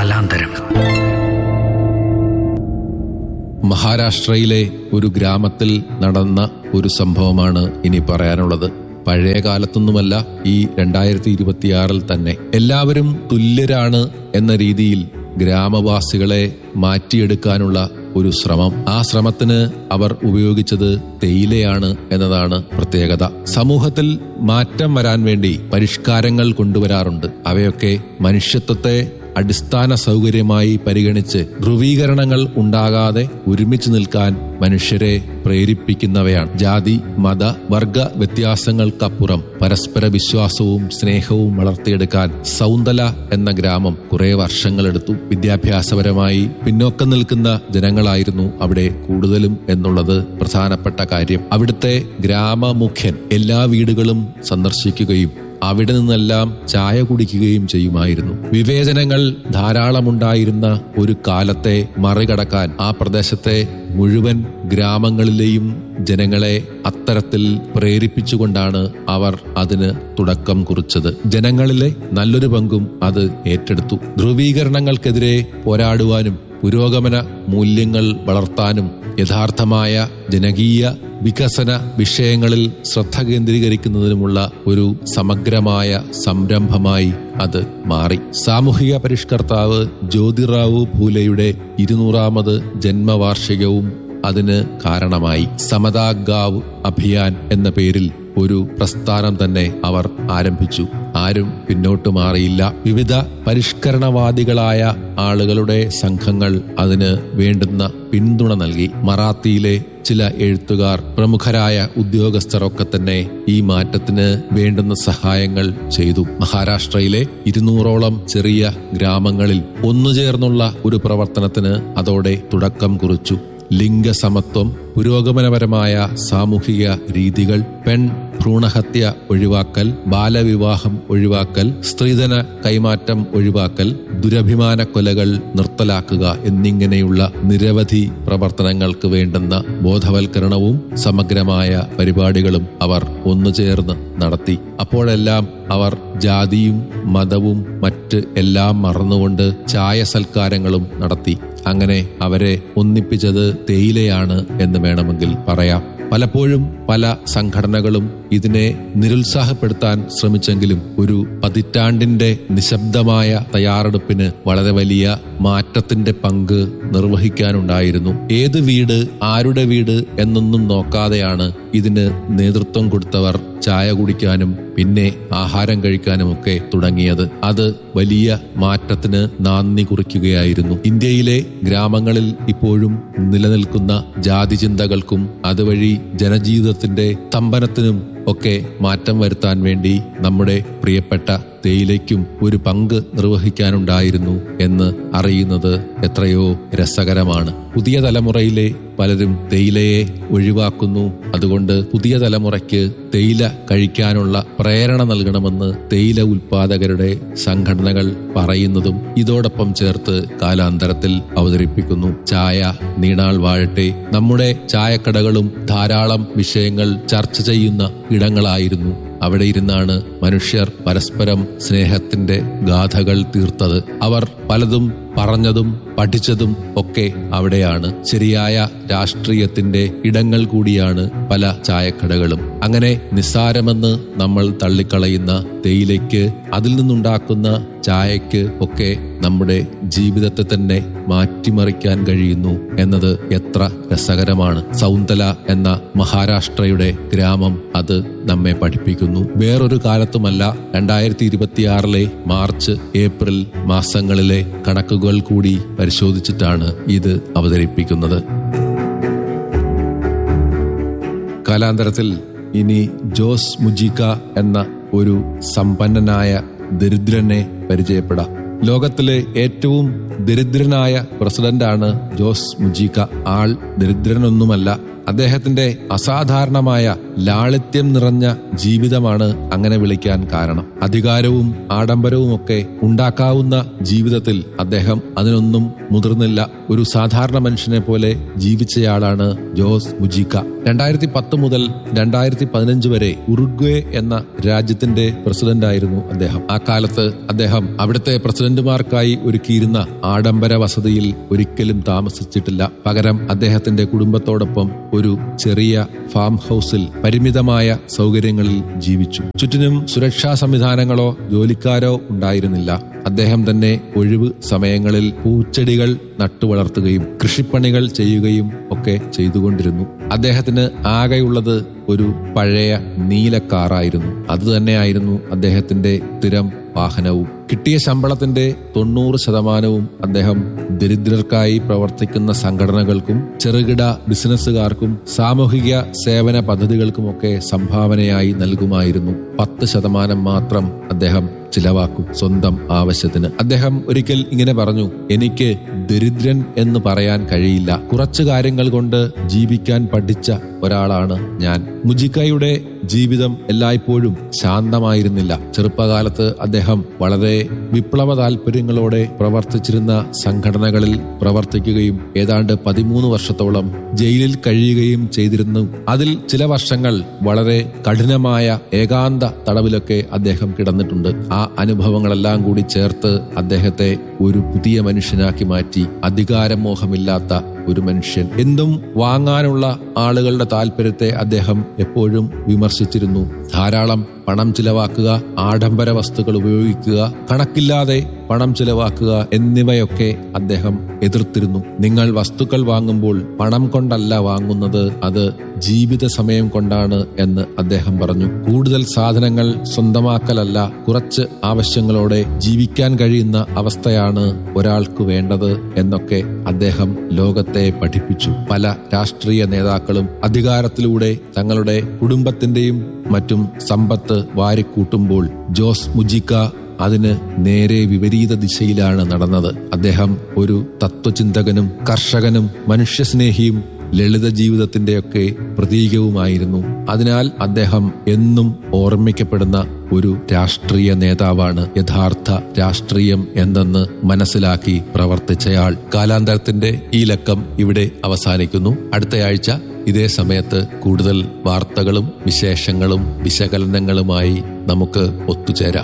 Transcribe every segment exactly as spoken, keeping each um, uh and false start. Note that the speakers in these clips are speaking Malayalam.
കാലാന്തരം. മഹാരാഷ്ട്രയിലെ ഒരു ഗ്രാമത്തിൽ നടന്ന ഒരു സംഭവമാണ് ഇനി പറയാനുള്ളത്. പഴയ കാലത്തൊന്നുമല്ല, ഈ രണ്ടായിരത്തി ഇരുപത്തിയാറിൽ തന്നെ എല്ലാവരും തുല്യരാണ് എന്ന രീതിയിൽ ഗ്രാമവാസികളെ മാറ്റിയെടുക്കാനുള്ള ഒരു ശ്രമം. ആ ശ്രമത്തിന് അവർ ഉപയോഗിച്ചത് തേയിലയാണ് എന്നതാണ് പ്രത്യേകത. സമൂഹത്തിൽ മാറ്റം വരാൻ വേണ്ടി പരിഷ്കാരങ്ങൾ കൊണ്ടുവരാറുണ്ട്. അവയൊക്കെ മനുഷ്യത്വത്തെ അടിസ്ഥാന സൗകര്യമായി പരിഗണിച്ച് ധ്രുവീകരണങ്ങൾ ഉണ്ടാകാതെ ഒരുമിച്ച് നിൽക്കാൻ മനുഷ്യരെ പ്രേരിപ്പിക്കുന്നവയാണ്. ജാതി, മത, വർഗ വ്യത്യാസങ്ങൾക്കപ്പുറം പരസ്പര വിശ്വാസവും സ്നേഹവും വളർത്തിയെടുക്കാൻ സൗന്ദല എന്ന ഗ്രാമം കുറെ വർഷങ്ങളെടുത്തു. വിദ്യാഭ്യാസപരമായി പിന്നോക്കം നിൽക്കുന്ന ജനങ്ങളായിരുന്നു അവിടെ കൂടുതലും എന്നുള്ളത് പ്രധാനപ്പെട്ട കാര്യം. അവിടുത്തെ ഗ്രാമമുഖ്യൻ എല്ലാ വീടുകളും സന്ദർശിക്കുകയും അവിടെ നിന്നെല്ലാം ചായ കുടിക്കുകയും ചെയ്യുമായിരുന്നു. വിവേചനങ്ങൾ ധാരാളമുണ്ടായിരുന്ന ഒരു കാലത്തെ മറികടക്കാൻ ആ പ്രദേശത്തെ മുഴുവൻ ഗ്രാമങ്ങളിലെയും ജനങ്ങളെ അത്തരത്തിൽ പ്രേരിപ്പിച്ചുകൊണ്ടാണ് അവർ അതിന് തുടക്കം കുറിച്ചത്. ജനങ്ങളിലെ നല്ലൊരു പങ്കും അത് ഏറ്റെടുത്തു. ധ്രുവീകരണങ്ങൾക്കെതിരെ പോരാടുവാനും പുരോഗമന മൂല്യങ്ങൾ വളർത്താനും യഥാർത്ഥമായ ജനകീയ വികസന വിഷയങ്ങളിൽ ശ്രദ്ധ കേന്ദ്രീകരിക്കുന്നതിനുമുള്ള ഒരു സമഗ്രമായ സംരംഭമായി അത് മാറി. സാമൂഹിക പരിഷ്കർത്താവ് ജ്യോതിറാവു ഫൂലെയുടെ ഇരുന്നൂറാമത് ജന്മവാർഷികവും അതിന് കാരണമായി. സമതാ ഗാവ് അഭിയാൻ എന്ന പേരിൽ ഒരു പ്രസ്ഥാനം തന്നെ അവർ ആരംഭിച്ചു. ആരും പിന്നോട്ട് മാറിയില്ല. വിവിധ പരിഷ്കരണവാദികളായ ആളുകളുടെ സംഘങ്ങൾ അതിന് വേണ്ടുന്ന പിന്തുണ നൽകി. മറാത്തിയിലെ ചില എഴുത്തുകാർ, പ്രമുഖരായ ഉദ്യോഗസ്ഥർ ഒക്കെ തന്നെ ഈ മാറ്റത്തിന് വേണ്ടുന്ന സഹായങ്ങൾ ചെയ്തു. മഹാരാഷ്ട്രയിലെ ഇരുന്നൂറോളം ചെറിയ ഗ്രാമങ്ങളിൽ ഒന്നുചേർന്നുള്ള ഒരു പ്രവർത്തനത്തിന് അതോടെ തുടക്കം കുറിച്ചു. ലിംഗസമത്വം, പുരോഗമനപരമായ സാമൂഹിക രീതികൾ, പെൺ ഭ്രൂണഹത്യ ഒഴിവാക്കൽ, ബാലവിവാഹം ഒഴിവാക്കൽ, സ്ത്രീധന കൈമാറ്റം ഒഴിവാക്കൽ, ദുരഭിമാന കൊലകൾ നിർത്തലാക്കുക എന്നിങ്ങനെയുള്ള നിരവധി പ്രവർത്തനങ്ങൾക്ക് വേണ്ടുന്ന ബോധവൽക്കരണവും സമഗ്രമായ പരിപാടികളും അവർ ഒന്നുചേർന്ന് നടത്തി. അപ്പോഴെല്ലാം അവർ ജാതിയും മതവും മറ്റ് എല്ലാം മറന്നുകൊണ്ട് ചായ സൽക്കാരങ്ങളും നടത്തി. അങ്ങനെ അവരെ ഒന്നിപ്പിച്ചത് തേയിലയാണ് എന്ന് വേണമെങ്കിൽ പറയാം. പലപ്പോഴും പല സംഘടനകളും ഇതിനെ നിരുത്സാഹപ്പെടുത്താൻ ശ്രമിച്ചെങ്കിലും ഒരു പതിറ്റാണ്ടിന്റെ നിശബ്ദമായ തയ്യാറെടുപ്പിന് വളരെ വലിയ മാറ്റത്തിന്റെ പങ്ക് നിർവഹിക്കാനുണ്ടായിരുന്നു. ഏത് വീട്, ആരുടെ വീട് എന്നൊന്നും നോക്കാതെയാണ് ഇതിന് നേതൃത്വം കൊടുത്തവർ ചായ കുടിക്കാനും പിന്നെ ആഹാരം കഴിക്കാനുമൊക്കെ തുടങ്ങിയത്. അത് വലിയ മാറ്റത്തിന് നാന്ദി കുറിക്കുകയായിരുന്നു. ഇന്ത്യയിലെ ഗ്രാമങ്ങളിൽ ഇപ്പോഴും നിലനിൽക്കുന്ന ജാതി ചിന്തകൾക്കും അതുവഴി ജനജീവിതത്തിന്റെ സ്തംഭനത്തിനും ഒക്കെ മാറ്റം വരുത്താൻ വേണ്ടി നമ്മുടെ പ്രിയപ്പെട്ട തേയിലയ്ക്കും ഒരു പങ്ക് നിർവഹിക്കാനുണ്ടായിരുന്നു എന്ന് അറിയുന്നത് എത്രയോ രസകരമാണ്. പുതിയ തലമുറയിലെ പലരും തേയിലയെ ഒഴിവാക്കുന്നു. അതുകൊണ്ട് പുതിയ തലമുറയ്ക്ക് തേയില കഴിക്കാനുള്ള പ്രേരണ നൽകണമെന്ന് തേയില ഉൽപാദകരുടെ സംഘടനകൾ പറയുന്നതും ഇതോടൊപ്പം ചേർത്ത് കാലാന്തരത്തിൽ അവതരിപ്പിക്കുന്നു. ചായ നീണാൾ വാഴട്ടെ. നമ്മുടെ ചായക്കടകളും ധാരാളം വിഷയങ്ങൾ ചർച്ച ചെയ്യുന്ന ഇടങ്ങളായിരുന്നു. അവിടെ ഇരുന്നാണ് മനുഷ്യർ പരസ്പരം സ്നേഹത്തിന്റെ ഗാഥകൾ തീർത്തത്. അവർ പലതും പറഞ്ഞതും പഠിച്ചതും ഒക്കെ അവിടെയാണ്. ശരിയായ രാഷ്ട്രീയത്തിന്റെ ഇടങ്ങൾ കൂടിയാണ് പല ചായക്കടകളും. അങ്ങനെ നിസ്സാരമെന്ന് നമ്മൾ തള്ളിക്കളയുന്ന തേയിലയ്ക്ക്, അതിൽ നിന്നുണ്ടാക്കുന്ന ചായയ്ക്ക് ഒക്കെ നമ്മുടെ ജീവിതത്തെ തന്നെ മാറ്റിമറിക്കാൻ കഴിയുന്നു എന്നത് എത്ര രസകരമാണ്. സൗന്ദല എന്ന മഹാരാഷ്ട്രയുടെ ഗ്രാമം അത് നമ്മെ പഠിപ്പിക്കുന്നു. വേറൊരു കാലത്തുമല്ല, രണ്ടായിരത്തി ഇരുപത്തിയാറിലെ മാർച്ച് ഏപ്രിൽ മാസങ്ങളിലെ കണക്കുകൾ കൂടി പരിശോധിച്ചിട്ടാണ് ഇത് അവതരിപ്പിക്കുന്നത്. കാലാന്തരത്തിൽ ഇനി ജോസ് മുജിക്ക എന്ന ഒരു സമ്പന്നനായ ദരിദ്രനെ പരിചയപ്പെടാം. ലോകത്തിലെ ഏറ്റവും ദരിദ്രനായ പ്രസിഡന്റാണ് ജോസ് മുജിക്ക. ആൾ ദരിദ്രനൊന്നുമല്ല. അദ്ദേഹത്തിന്റെ അസാധാരണമായ ലാളിത്യം നിറഞ്ഞ ജീവിതമാണ് അങ്ങനെ വിളിക്കാൻ കാരണം. അധികാരവും ആഡംബരവും ഒക്കെ ഉണ്ടാക്കാവുന്ന ജീവിതത്തിൽ അദ്ദേഹം അതിനൊന്നും മുതിർന്നില്ല. ഒരു സാധാരണ മനുഷ്യനെ പോലെ ജീവിച്ചയാളാണ് ജോസ് മുജിക്ക. രണ്ടായിരത്തി പത്ത് മുതൽ രണ്ടായിരത്തി പതിനഞ്ച് വരെ ഉറുഗ്വേ എന്ന രാജ്യത്തിന്റെ പ്രസിഡന്റായിരുന്നു അദ്ദേഹം. ആ കാലത്ത് അദ്ദേഹം അവിടുത്തെ പ്രസിഡന്റുമാർക്കായി ഒരുക്കിയിരുന്ന ആഡംബര വസതിയിൽ ഒരിക്കലും താമസിച്ചിട്ടില്ല. പകരം അദ്ദേഹത്തിന്റെ കുടുംബത്തോടൊപ്പം ഒരു ചെറിയ ഫാം ഹൌസിൽ പരിമിതമായ സൗകര്യങ്ങളിൽ ജീവിച്ചു. ചുറ്റിനും സുരക്ഷാ സംവിധാനങ്ങളോ ജോലിക്കാരോ ഉണ്ടായിരുന്നില്ല. അദ്ദേഹം തന്നെ ഒഴിവ് സമയങ്ങളിൽ പൂച്ചെടികൾ നട്ടുവളർത്തുകയും കൃഷിപ്പണികൾ ചെയ്യുകയും ഒക്കെ ചെയ്തുകൊണ്ടിരുന്നു. അദ്ദേഹത്തിന് ആകെയുള്ളത് ഒരു പഴയ നീല കാറായിരുന്നു. അതുതന്നെയായിരുന്നു അദ്ദേഹത്തിന്റെ സ്ഥിരം വാഹനവും. കിട്ടിയ ശമ്പളത്തിന്റെ തൊണ്ണൂറ് ശതമാനവും അദ്ദേഹം ദരിദ്രർക്കായി പ്രവർത്തിക്കുന്ന സംഘടനകൾക്കും ചെറുകിട ബിസിനസ്സുകാർക്കും സാമൂഹിക സേവന പദ്ധതികൾക്കുമൊക്കെ സംഭാവനയായി നൽകുമായിരുന്നു. പത്ത് ശതമാനം മാത്രം അദ്ദേഹം ചിലവാക്കും സ്വന്തം ആവശ്യത്തിന്. അദ്ദേഹം ഒരിക്കൽ ഇങ്ങനെ പറഞ്ഞു, എനിക്ക് ദരിദ്രൻ എന്ന് പറയാൻ കഴിയില്ല. കുറച്ചു കാര്യങ്ങൾ കൊണ്ട് ജീവിക്കാൻ പഠിച്ച ഒരാളാണ് ഞാൻ. മുജിക്കയുടെ ജീവിതം എല്ലായ്പ്പോഴും ശാന്തമായിരുന്നില്ല. ചെറുപ്പകാലത്ത് അദ്ദേഹം വളരെ വിപ്ലവ താല്പര്യങ്ങളോടെ പ്രവർത്തിച്ചിരുന്ന സംഘടനകളിൽ പ്രവർത്തിക്കുകയും ഏതാണ്ട് പതിമൂന്ന് വർഷത്തോളം ജയിലിൽ കഴിയുകയും ചെയ്തിരുന്നു. അതിൽ ചില വർഷങ്ങൾ വളരെ കഠിനമായ ഏകാന്ത തടവിലൊക്കെ അദ്ദേഹം കിടന്നിട്ടുണ്ട്. ആ അനുഭവങ്ങളെല്ലാം കൂടി ചേർത്ത് അദ്ദേഹത്തെ ഒരു പുതിയ മനുഷ്യനാക്കി മാറ്റി. അധികാരമോഹമില്ലാത്ത ഒരു മനുഷ്യൻ. എന്തും വാങ്ങാനുള്ള ആളുകളുടെ താല്പര്യത്തെ അദ്ദേഹം എപ്പോഴും വിമർശിച്ചിരുന്നു. ധാരാളം പണം ചിലവാക്കുക, ആഡംബര വസ്തുക്കൾ ഉപയോഗിക്കുക, കണക്കില്ലാതെ പണം ചിലവാക്കുക എന്നിവയൊക്കെ അദ്ദേഹം എതിർത്തിരുന്നു. നിങ്ങൾ വസ്തുക്കൾ വാങ്ങുമ്പോൾ പണം കൊണ്ടല്ല വാങ്ങുന്നത്, അത് ജീവിത സമയം കൊണ്ടാണ് എന്ന് അദ്ദേഹം പറഞ്ഞു. കൂടുതൽ സാധനങ്ങൾ സ്വന്തമാക്കലല്ല, കുറച്ച് ആവശ്യങ്ങളോടെ ജീവിക്കാൻ കഴിയുന്ന അവസ്ഥയാണ് ഒരാൾക്ക് വേണ്ടത് എന്നൊക്കെ അദ്ദേഹം ലോകത്തെ പഠിപ്പിച്ചു. പല രാഷ്ട്രീയ നേതാക്കളും അധികാരത്തിലൂടെ തങ്ങളുടെ കുടുംബത്തിന്റെയും മറ്റും സമ്പത്ത് വാരിക്കൂട്ടുമ്പോൾ ജോസ് മുജിക്ക അതിന് നേരെ വിപരീത ദിശയിലാണ് നടന്നത്. അദ്ദേഹം ഒരു തത്വചിന്തകനും കർഷകനും മനുഷ്യസ്നേഹിയും ലളിത ജീവിതത്തിന്റെയൊക്കെ പ്രതീകവുമായിരുന്നു. അതിനാൽ അദ്ദേഹം എന്നും ഓർമ്മിക്കപ്പെടുന്ന ഒരു രാഷ്ട്രീയ നേതാവാണ്. യഥാർത്ഥ രാഷ്ട്രീയം എന്തെന്ന് മനസ്സിലാക്കി പ്രവർത്തിച്ചയാൾ. കാലാന്തരത്തിന്റെ ഈ ലക്കം ഇവിടെ അവസാനിക്കുന്നു. അടുത്തയാഴ്ച ഇതേ സമയത്ത് കൂടുതൽ വാർത്തകളും വിശേഷങ്ങളും വിശകലനങ്ങളുമായി നമുക്ക് ഒത്തുചേരാം.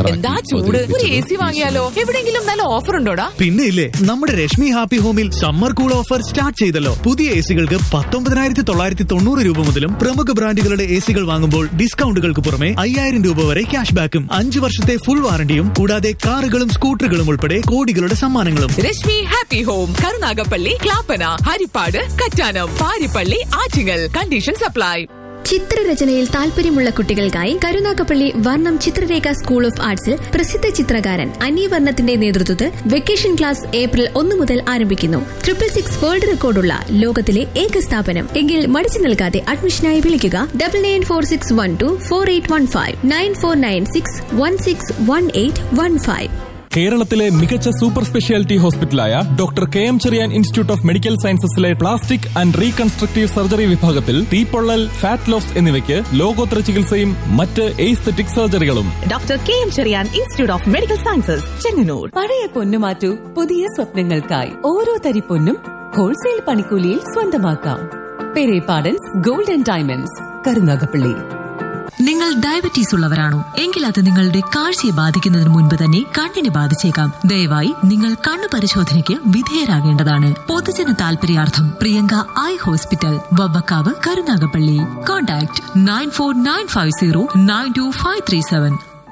വാങ്ങിയാലോ? എവിടെയെങ്കിലും നല്ല ഓഫർ ഉണ്ടോടാ? പിന്നെ ഇല്ലേ, നമ്മുടെ രശ്മി ഹാപ്പി ഹോമിൽ സമ്മർ കൂൾ ഓഫർ സ്റ്റാർട്ട് ചെയ്തല്ലോ. പുതിയ എ സികൾക്ക് പത്തൊമ്പതിനായിരത്തി തൊള്ളായിരത്തി തൊണ്ണൂറ് രൂപ മുതലും പ്രമുഖ ബ്രാൻഡുകളുടെ എ സികൾ വാങ്ങുമ്പോൾ ഡിസ്കൗണ്ടുകൾക്ക് പുറമെ അയ്യായിരം രൂപ വരെ ക്യാഷ് ബാക്കും അഞ്ചു വർഷത്തെ ഫുൾ വാറണ്ടിയും കൂടാതെ കാറുകളും സ്കൂട്ടറുകളും ഉൾപ്പെടെ കോടികളുടെ സമ്മാനങ്ങളും. Rashmi happy home, Karunagappally, Clappana, Harippad, Kattanam, Parippally, Attingal. Condition supply. ചിത്രരചനയിൽ താല്പര്യമുള്ള കുട്ടികൾക്കായി കരുനാഗപ്പള്ളി വർണ്ണം ചിത്രരേഖ സ്കൂൾ ഓഫ് ആർട്സിൽ പ്രസിദ്ധ ചിത്രകാരൻ അനി വർണ്ണത്തിന്റെ നേതൃത്വത്തിൽ വെക്കേഷൻ ക്ലാസ് ഏപ്രിൽ ഒന്ന് മുതൽ ആരംഭിക്കുന്നു. ട്രിപ്പിൾ സിക്സ് വേൾഡ് റെക്കോർഡുള്ള ലോകത്തിലെ ഏക സ്ഥാപനം. എങ്കിൽ മടിച്ചു നിൽക്കാതെ അഡ്മിഷനായി വിളിക്കുക double nine four six one two four eight one five nine four nine six one six one eight one five. കേരളത്തിലെ മികച്ച super speciality ഹോസ്പിറ്റലായ doctor K M Cherian institute of medical സയൻസസിലെ plastic and reconstructive surgery വിഭാഗത്തിൽ തീപ്പൊള്ളൽ, ഫാറ്റ് ലോസ് എന്നിവയ്ക്ക് ലോകോത്തര ചികിത്സയും മറ്റ് aesthetic സർജറികളും. Doctor K M Cherian institute of medical sciences, Chengannur. പഴയ പൊന്നു മാറ്റൂ, പുതിയ സ്വപ്നങ്ങൾക്കായി. ഓരോ തരി പൊന്നും ഹോൾസെയിൽ പണിക്കൂലിയിൽ സ്വന്തമാക്കാം. പെരേ പാഡൻസ് ഗോൾഡ് ആൻഡ് ഡയമണ്ട്സ്, കരുനാഗപ്പള്ളി. നിങ്ങൾ ഡയബറ്റീസ് ഉള്ളവരാണോ? എങ്കിൽ അത് നിങ്ങളുടെ കാഴ്ചയെ ബാധിക്കുന്നതിന് മുൻപ് തന്നെ കണ്ണിനെ ബാധിച്ചേക്കാം. ദയവായി നിങ്ങൾ കണ്ണു പരിശോധനയ്ക്ക് വിധേയരാകേണ്ടതാണ്. പൊതുജന താൽപര്യാർത്ഥം Priyanka eye hospital, Vavvakkavu, Karunagappally. Contact nine four nine five zero nine to five three seven.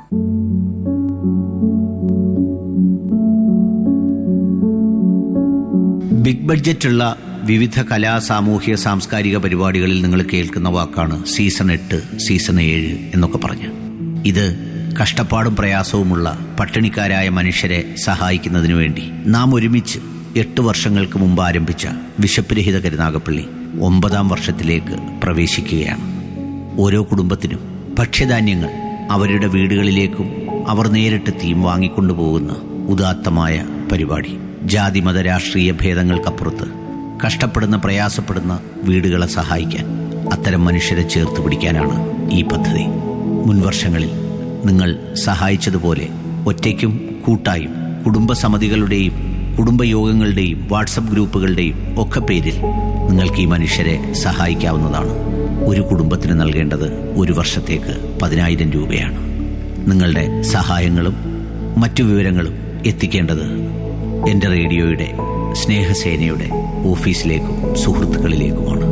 Big ബഡ്ജറ്റുള്ള വിവിധ കലാ, സാമൂഹ്യ, സാംസ്കാരിക പരിപാടികളിൽ നിങ്ങൾ കേൾക്കുന്ന വാക്കാണ് സീസൺ എട്ട്, സീസൺ ഏഴ് എന്നൊക്കെ പറഞ്ഞ്. ഇത് കഷ്ടപ്പാടും പ്രയാസവുമുള്ള പട്ടിണിക്കാരായ മനുഷ്യരെ സഹായിക്കുന്നതിനു വേണ്ടി നാം ഒരുമിച്ച് എട്ട് വർഷങ്ങൾക്ക് മുമ്പ് ആരംഭിച്ച വിശപ്പ് രഹിത കരുനാഗപ്പള്ളി ഒമ്പതാം വർഷത്തിലേക്ക് പ്രവേശിക്കുകയാണ്. ഓരോ കുടുംബത്തിനും ഭക്ഷ്യധാന്യങ്ങൾ അവരുടെ വീടുകളിലേക്കും അവർ നേരിട്ടെത്തിയും വാങ്ങിക്കൊണ്ടുപോകുന്ന ഉദാത്തമായ പരിപാടി. ജാതിമത രാഷ്ട്രീയ ഭേദങ്ങൾക്കപ്പുറത്ത് കഷ്ടപ്പെടുന്ന, പ്രയാസപ്പെടുന്ന വീടുകളെ സഹായിക്കാൻ, അത്തരം മനുഷ്യരെ ചേർത്ത് പിടിക്കാനാണ് ഈ പദ്ധതി. മുൻവർഷങ്ങളിൽ നിങ്ങൾ സഹായിച്ചതുപോലെ ഒറ്റയ്ക്കും കൂട്ടായും കുടുംബസമിതികളുടെയും കുടുംബയോഗങ്ങളുടെയും വാട്സപ്പ് ഗ്രൂപ്പുകളുടെയും ഒക്കെ പേരിൽ നിങ്ങൾക്ക് ഈ മനുഷ്യരെ സഹായിക്കാവുന്നതാണ്. ഒരു കുടുംബത്തിന് നൽകേണ്ടത് ഒരു വർഷത്തേക്ക് പതിനായിരം രൂപയാണ്. നിങ്ങളുടെ സഹായങ്ങളും മറ്റു വിവരങ്ങളും എത്തിക്കേണ്ടത് എൻ്റെ റേഡിയോയുടെ സ്നേഹസേനയുടെ ഓഫീസിലേക്കും സുഹൃത്തുക്കളിലേക്കുമാണ്.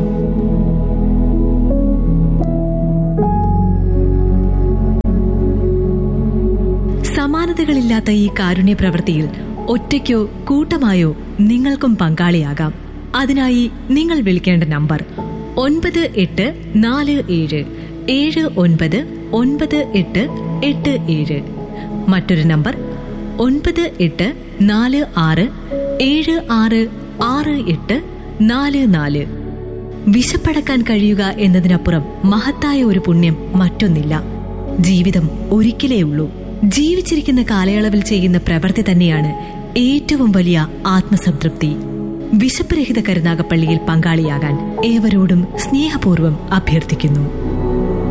സമാനതകളില്ലാത്ത ഈ കാരുണ്യ പ്രവൃത്തിയിൽ ഒറ്റയ്ക്കോ കൂട്ടമായോ നിങ്ങൾക്കും പങ്കാളിയാകാം. അതിനായി നിങ്ങൾ വിളിക്കേണ്ട നമ്പർ ഒൻപത് എട്ട് നാല് ഏഴ് ഏഴ് ഒൻപത് ഒൻപത് എട്ട് എട്ട് ഏഴ്. മറ്റൊരു നമ്പർ ഒൻപത് എട്ട് നാല് ആറ് ഏഴ് ആറ് ആറ് എട്ട് നാല് നാല്. വിശപ്പടക്കാൻ കഴിയുക എന്നതിനപ്പുറം മഹത്തായ ഒരു പുണ്യം മറ്റൊന്നില്ല. ജീവിതം ഒരിക്കലേ ഉള്ളൂ. ജീവിച്ചിരിക്കുന്ന കാലയളവിൽ ചെയ്യുന്ന പ്രവൃത്തി തന്നെയാണ് ഏറ്റവും വലിയ ആത്മസംതൃപ്തി. വിശപ്പ് രഹിത കരുനാഗപ്പള്ളിയിൽ പങ്കാളിയാകാൻ ഏവരോടും സ്നേഹപൂർവ്വം അഭ്യർത്ഥിക്കുന്നു.